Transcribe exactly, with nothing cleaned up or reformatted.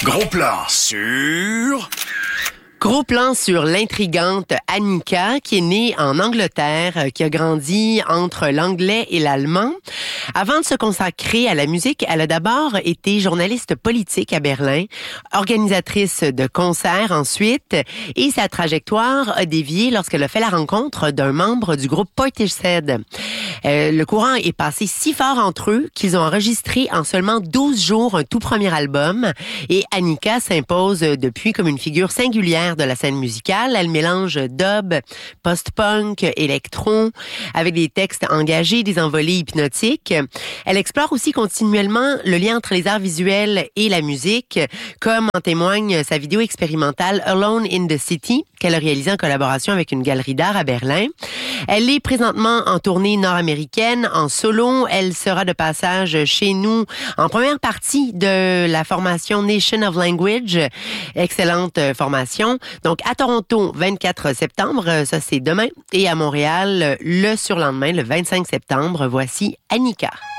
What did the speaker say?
Gros plan sur... Gros plan sur l'intrigante Annika, qui est née en Angleterre, qui a grandi entre l'anglais et l'allemand. Avant de se consacrer à la musique, elle a d'abord été journaliste politique à Berlin, organisatrice de concerts ensuite, et sa trajectoire a dévié lorsqu'elle a fait la rencontre d'un membre du groupe Portishead. Euh, le courant est passé si fort entre eux qu'ils ont enregistré en seulement douze jours un tout premier album, et Annika s'impose depuis comme une figure singulière de la scène musicale. Elle mélange dub, post-punk, électron, avec des textes engagés, des envolées hypnotiques. Elle explore aussi continuellement le lien entre les arts visuels et la musique, comme en témoigne sa vidéo expérimentale Alone in the City, qu'elle a réalisée en collaboration avec une galerie d'art à Berlin. Elle est présentement en tournée nord-américaine, en solo. Elle sera de passage chez nous en première partie de la formation Nation of Language. Excellente formation. Donc, à Toronto, vingt-quatre septembre, ça c'est demain. Et à Montréal, le surlendemain, le vingt-cinq septembre, voici Annika.